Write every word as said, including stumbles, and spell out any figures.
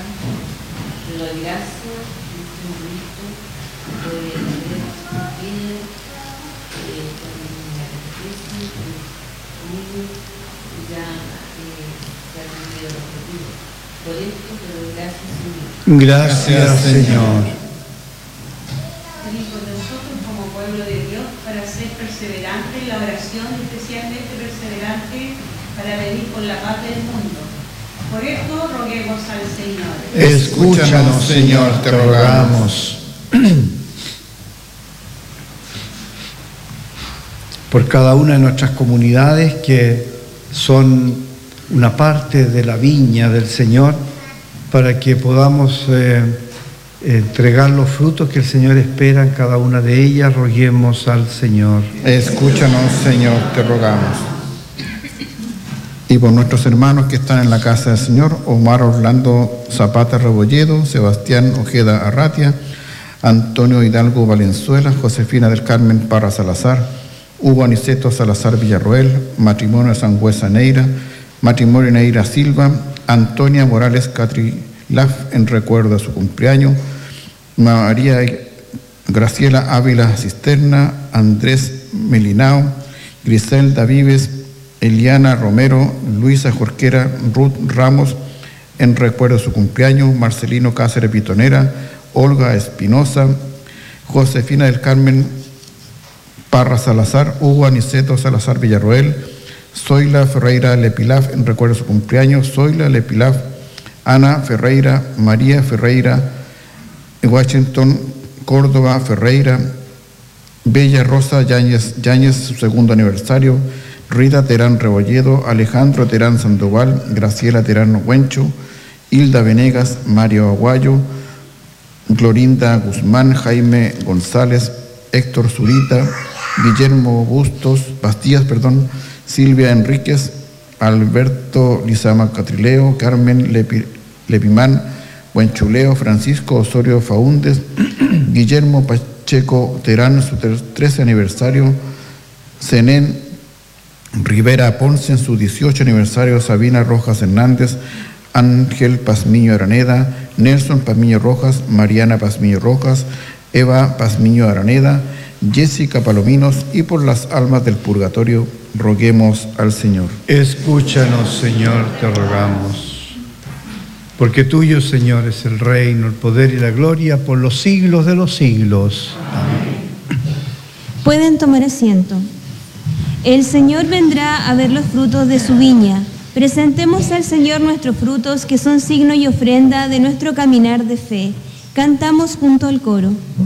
Te doy gracias, Jesucristo, por el haber cumplido con la catequesis conmigo y ya se ha cumplido el objetivo. Por esto te doy gracias, Señor. Gracias, Señor. Hijo de nosotros como pueblo de Dios para ser perseverante en la oración, especialmente perseverante para venir con la paz del mundo. Por esto roguemos al Señor. Escúchanos, Señor, te rogamos. Por cada una de nuestras comunidades que son una parte de la viña del Señor, para que podamos eh, entregar los frutos que el Señor espera en cada una de ellas, roguemos al Señor. Escúchanos, Señor, te rogamos. Y por nuestros hermanos que están en la casa del Señor, Omar Orlando Zapata Rebolledo, Sebastián Ojeda Arratia, Antonio Hidalgo Valenzuela, Josefina del Carmen Parra Salazar, Hugo Aniceto Salazar Villarroel, matrimonio Sangüesa Neira, matrimonio Neira Silva, Antonia Morales Catrilaf en recuerdo de su cumpleaños, María Graciela Ávila Cisterna, Andrés Melinao, Griselda Vives, Eliana Romero, Luisa Jorquera, Ruth Ramos en recuerdo de su cumpleaños, Marcelino Cáceres Pitonera, Olga Espinosa, Josefina del Carmen Parra Salazar, Hugo Aniceto Salazar Villarroel, Zoila Ferreira Lepilaf en recuerdo de su cumpleaños, Zoila Lepilaf, Ana Ferreira, María Ferreira, Washington Córdoba Ferreira, Bella Rosa Yáñez, Yáñez su segundo aniversario, Rita Terán Rebolledo, Alejandro Terán Sandoval, Graciela Terán Huencho, Hilda Venegas, Mario Aguayo, Glorinda Guzmán, Jaime González, Héctor Zurita, Guillermo Bustos, Bastías, perdón, Silvia Enríquez, Alberto Lizama Catrileo, Carmen Lepi, Lepimán, Huenchuleo, Francisco Osorio Faúndez, Guillermo Pacheco Terán, su trece aniversario, Zenén Rivera Ponce en su dieciocho aniversario, Sabina Rojas Hernández, Ángel Pazmiño Araneda, Nelson Pazmiño Rojas, Mariana Pazmiño Rojas, Eva Pazmiño Araneda, Jessica Palominos, y por las almas del purgatorio roguemos al Señor. Escúchanos, Señor, te rogamos. Porque tuyo, Señor, es el reino, el poder y la gloria por los siglos de los siglos. Amén. Pueden tomar asiento. El Señor vendrá a ver los frutos de su viña. Presentemos al Señor nuestros frutos, que son signo y ofrenda de nuestro caminar de fe. Cantamos junto al coro.